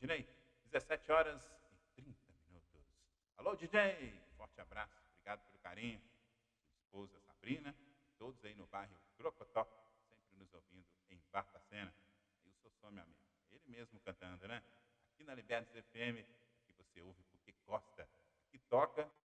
Valdinei, 17h30. Alô, DJ, forte abraço, obrigado pelo carinho. Sua esposa Sabrina, todos aí no bairro Crocotó, sempre nos ouvindo em Barbacena. E o seu som, meu amigo, ele mesmo cantando, né? Aqui na Libertas FM, que você ouve porque gosta, que toca